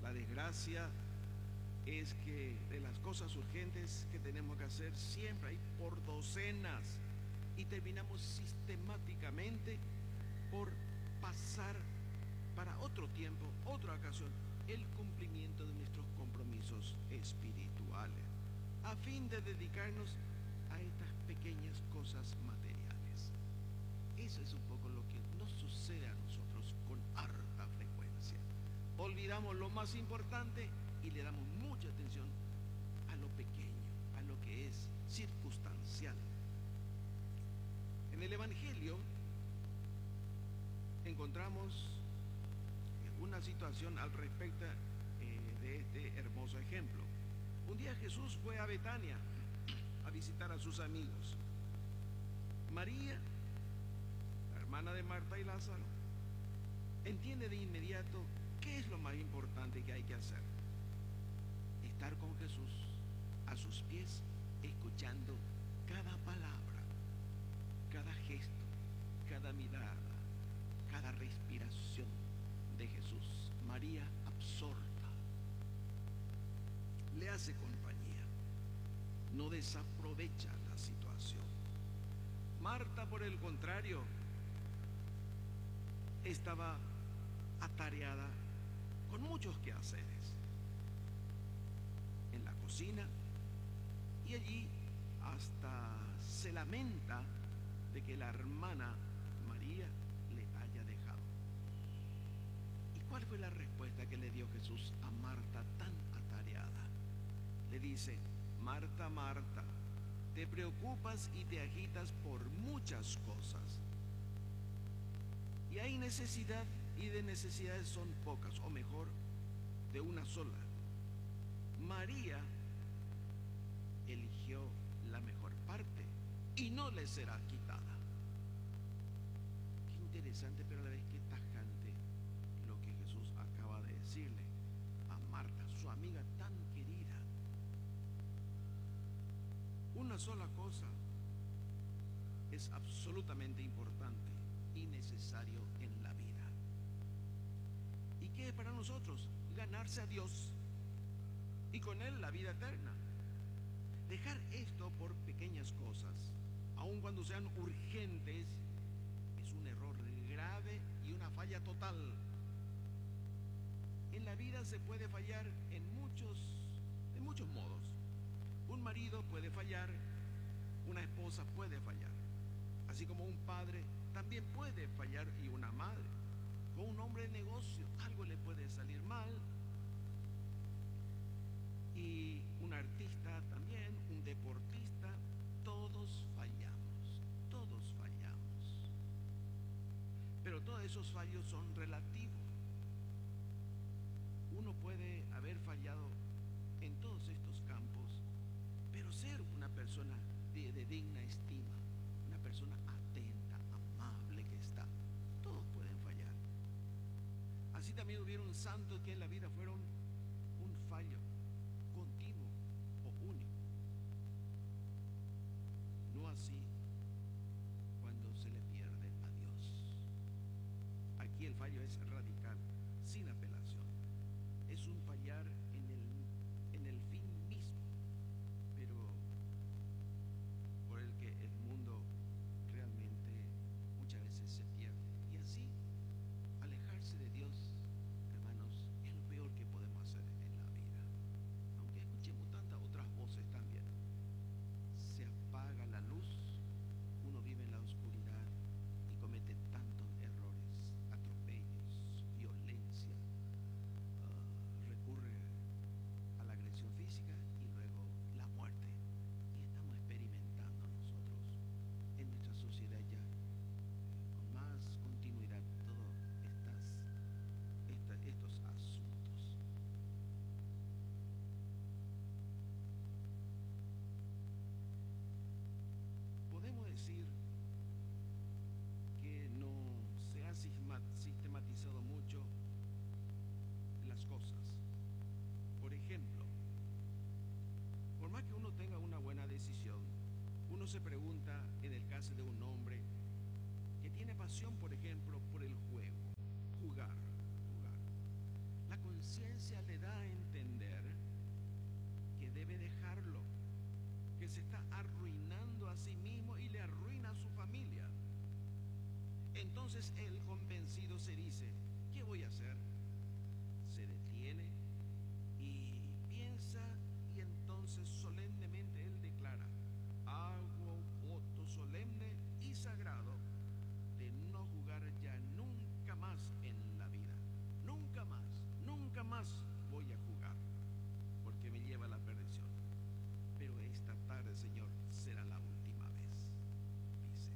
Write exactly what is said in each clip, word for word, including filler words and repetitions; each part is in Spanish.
La desgracia es que de las cosas urgentes que tenemos que hacer siempre hay por docenas y terminamos sistemáticamente por pasar para otro tiempo, otra ocasión, el cumplimiento de nuestros compromisos espirituales, a fin de dedicarnos a estas pequeñas cosas materiales. Eso es un poco lo que nos sucede a nosotros con harta frecuencia. Olvidamos lo más importante y le damos mucha atención a lo pequeño, a lo que es circunstancial. En el Evangelio encontramos una situación al respecto eh, de este hermoso ejemplo. Un día Jesús fue a Betania a visitar a sus amigos. María, la hermana de Marta y Lázaro, entiende de inmediato qué es lo más importante que hay que hacer. Estar con Jesús a sus pies, escuchando cada palabra, cada gesto, cada mirada, cada respiración de Jesús. María, absorta, le hace compañía, no desaprovecha la situación. Marta, por el contrario, estaba atareada con muchos quehaceres en la cocina, y allí hasta se lamenta de que la hermana María le haya dejado. ¿Y cuál fue la respuesta que le dio Jesús a Marta tan atareada? Le dice: Marta, Marta, te preocupas y te agitas por muchas cosas, y hay necesidad, y de necesidades son pocas, o mejor, de una sola. María eligió la mejor parte y no le será quitada. Qué interesante, pero a la vez qué tajante lo que Jesús acaba de decirle a Marta, su amiga tan querida. Una sola cosa es absolutamente importante y necesario en la vida. ¿Y qué es para nosotros? Ganarse a Dios y con Él la vida eterna. Dejar esto por pequeñas cosas, aun cuando sean urgentes, es un error grave y una falla total. En la vida se puede fallar en muchos, en muchos modos. Un marido puede fallar, una esposa puede fallar, así como un padre también puede fallar, y una madre. Con un hombre de negocio algo le puede salir mal, y un artista también, un deportista. Todos fallamos, todos fallamos, pero todos esos fallos son relativos. Uno puede haber fallado en todos estos campos, pero ser una persona de, de digna estima, una persona atenta, amable que está. Todos pueden fallar. Así también hubieron santos que en la vida fueron un fallo continuo o único. No así cuando se le pierde a Dios. Aquí el fallo es radical, sin apelación. Es un fallar en el, en el fin mismo, pero por el que el mundo realmente muchas veces se pierde. Y así, alejarse de Dios, hermanos, es lo peor que podemos hacer en la vida. Aunque escuchemos tantas otras voces también. Se apaga la luz, uno vive en la oscuridad y comete tantos errores, atropellos, violencia, uh, recurre a la agresión física y luego la muerte. Y estamos experimentando nosotros en nuestra sociedad ya eh, con más continuidad todos estas, esta, estos asuntos. Podemos decir que no se ha sistematizado mucho las cosas. Por ejemplo, por más que uno tenga una buena decisión, uno se pregunta, en el caso de un hombre que tiene pasión, por ejemplo, por el juego, jugar, jugar. La conciencia le da porque se está arruinando a sí mismo y le arruina a su familia. Entonces el convencido se dice, ¿qué voy a hacer? Se detiene y piensa, y entonces solemnemente él declara: hago voto solemne y sagrado de no jugar ya nunca más en la vida. Nunca más, nunca más voy a jugar, porque me lleva a la perdición. Pero esta tarde, Señor, será la última vez, dice.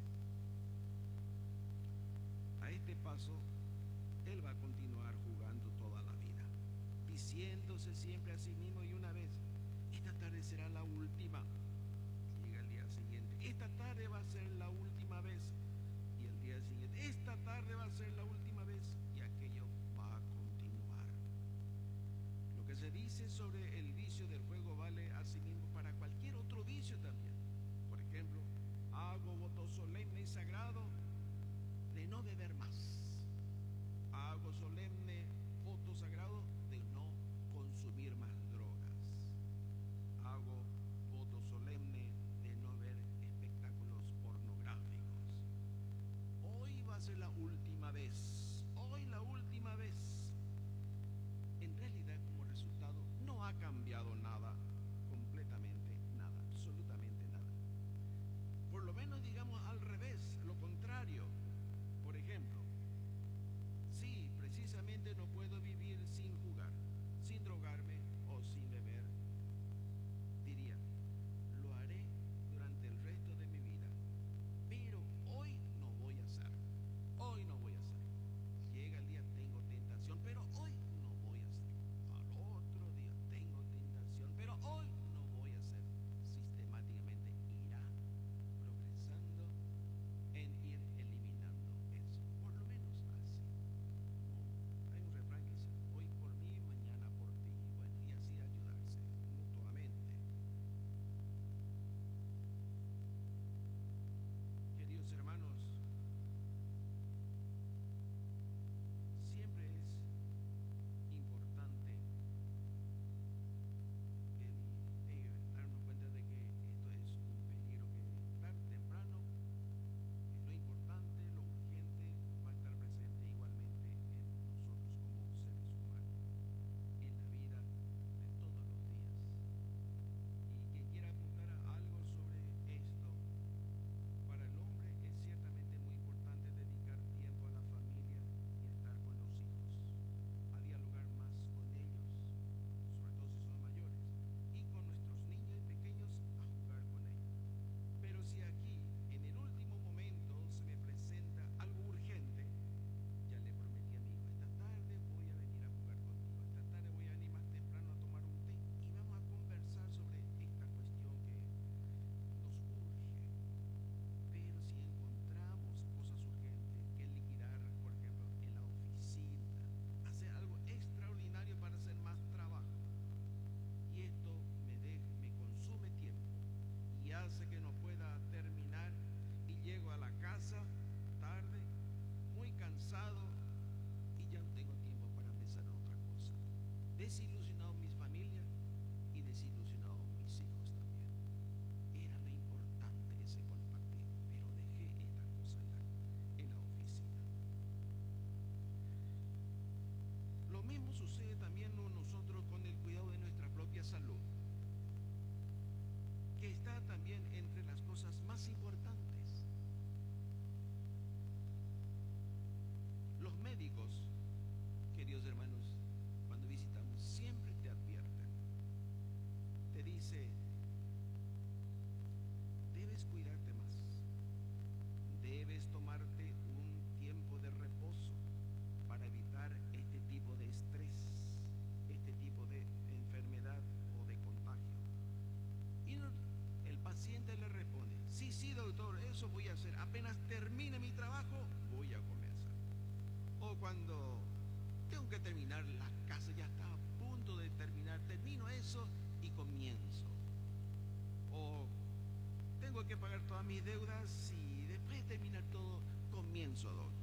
A este paso, él va a continuar jugando toda la vida, diciéndose siempre a sí mismo, y una vez: esta tarde será la última. Llega el día siguiente: esta tarde va a ser la última vez. Y el día siguiente: esta tarde va a ser la última vez. Y aquello va a continuar. Lo que se dice sobre el vicio del juego vale asimismo para cualquier otro vicio también. Por ejemplo, hago voto solemne y sagrado de no beber más. Hago solemne voto sagrado de no consumir más drogas. Hago voto solemne de no ver espectáculos pornográficos. Hoy va a ser la última vez. Hoy la última vez. En realidad, como resultado, no ha cambiado nada, completamente nada, absolutamente nada. Por lo menos digamos al revés, lo contrario. Por ejemplo, sí, precisamente no puedo vivir sin jugar, sin drogarme o sin beber. Diría, lo haré durante el resto de mi vida, pero hoy no voy a hacer. Hoy no voy a hacer. Llega el día, tengo tentación, pero hoy no voy a hacer. Al otro día tengo tentación, pero hoy no voy a hacer. Sistemáticamente irá progresando en ir eliminando eso. Por lo menos así. Como hay un refrán que dice: hoy por mí, mañana por ti. Bueno, y así ayudarse mutuamente. Queridos hermanos, siempre es importante el, eh, darnos cuenta de que esto es un peligro que tarde o temprano, eh, lo importante, lo urgente, va a estar presente igualmente en nosotros como seres humanos, en la vida de todos los días. Y quien quiera apuntar a algo sobre esto, para el hombre es ciertamente muy importante dedicar tiempo a la familia y estar con los hijos, a dialogar más con ellos, sobre todo si son mayores, y con nuestros niños y pequeños a jugar con ellos. Pero si aquí, en el último momento, se me presenta algo urgente, ya le prometí a mi hijo: esta tarde voy a venir a jugar contigo, esta tarde voy a venir más temprano a tomar un té y vamos a conversar sobre esta cuestión que nos urge. Pero si encontramos cosas urgentes que liquidar, por ejemplo, en la oficina, hacer algo extraordinario para hacer más trabajo, y esto me, de, me consume tiempo y hace que no pueda terminar, y llego a la casa tarde, muy cansado, y ya no tengo tiempo para pensar en otra cosa. Desilusionado mis familias y desilusionado mis hijos también. Era lo importante ese compartir, pero dejé esta cosa en la, en la oficina. Lo mismo sucede también con nosotros con el cuidado de nuestra propia salud, que está también entre las cosas más importantes. Los médicos, queridos hermanos, cuando visitamos, siempre te advierten, te dice: debes cuidarte más, debes tomarte un tiempo de reposo para evitar este tipo de estrés, este tipo de enfermedad o de contagio. Y el paciente le responde: sí, sí, doctor, eso voy a hacer. Apenas termine mi trabajo, voy a comenzar. O cuando tengo que terminar la casa, ya está a punto de terminar, termino eso y comienzo. O tengo que pagar todas mis deudas y después de terminar todo, comienzo, doctor.